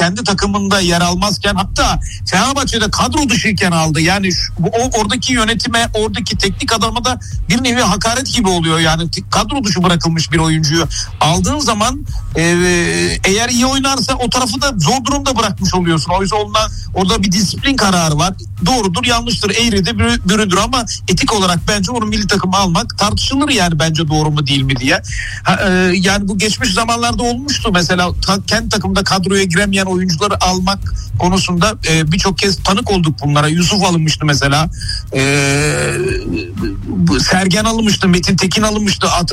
kendi takımında yer almazken, hatta Fenerbahçe'de kadro dışıyken aldı. Yani oradaki yönetime, oradaki teknik adama da bir nevi hakaret gibi oluyor. Yani kadro dışı bırakılmış bir oyuncuyu aldığın zaman eğer iyi oynarsa o tarafı da zor durumda bırakmış oluyorsun. O yüzden orada bir disiplin kararı var. Doğrudur, yanlıştır, eğridir, bürüdür ama etik olarak bence onu milli takıma almak tartışılır yani, bence doğru mu değil mi diye. Yani bu geçmiş zamanlarda olmuştu mesela, kendi takımda kadroya giremeyen oyuncuları almak konusunda birçok kez tanık olduk bunlara. Yusuf alınmıştı mesela, Sergen alınmıştı, Metin Tekin alınmıştı.